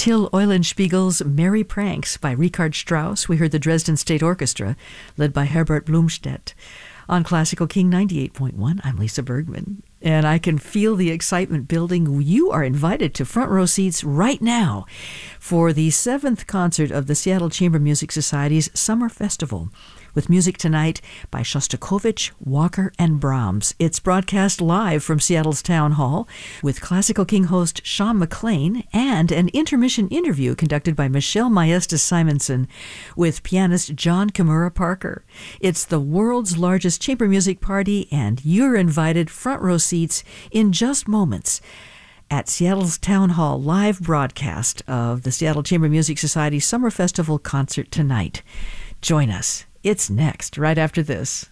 Till Eulenspiegel's Merry Pranks by Richard Strauss. We heard the Dresden State Orchestra, led by Herbert Blomstedt. On Classical King 98.1, I'm Lisa Bergman, and I can feel the excitement building. You are invited to front row seats right now for the 7th concert of the Seattle Chamber Music Society's Summer Festival, with music tonight by Shostakovich, Walker, and Brahms. It's broadcast live from Seattle's Town Hall with Classical King host Sean McLean and an intermission interview conducted by Michelle Maestas-Simonson with pianist John Kimura Parker. It's the world's largest chamber music party, and you're invited front row seats in just moments at Seattle's Town Hall live broadcast of the Seattle Chamber Music Society Summer Festival concert tonight. Join us. It's next, right after this.